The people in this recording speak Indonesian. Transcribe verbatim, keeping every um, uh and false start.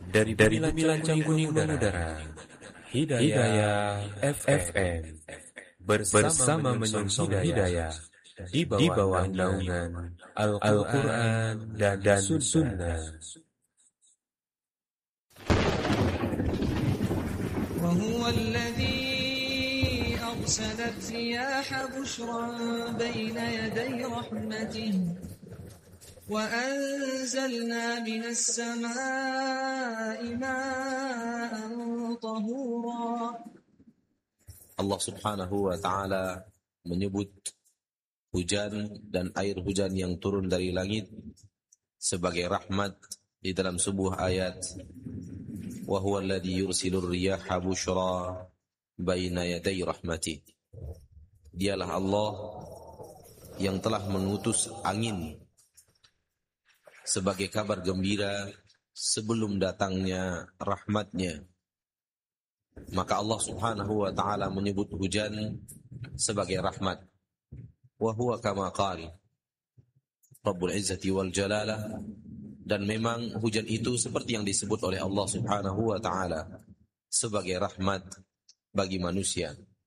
dari dari bumi lancang kuning mengudara, Hidayah F M bersama menyongsong hidayah di bawah naungan Al-Quran dan, dan Sunnah. وهو الذي أرسل الرياح بشرا بين يدي رحمته وأنزلنا من السماء ماء طهورا. Allah subhanahu wa ta'ala menyebut hujan dan air hujan yang turun dari langit sebagai rahmat di dalam sebuah ayat. Wa huwa alladhi yursilur riyaha bushra baina yaday rahmati. Dialah Allah yang telah mengutus angin sebagai kabar gembira sebelum datangnya rahmatnya. Maka Allah subhanahu wa ta'ala menyebut hujan sebagai rahmat. Wa huwa kama qala Rabbul Izzati wal Jalalah. Dan memang hujan itu seperti yang disebut oleh Allah subhanahu wa ta'ala sebagai rahmat bagi manusia.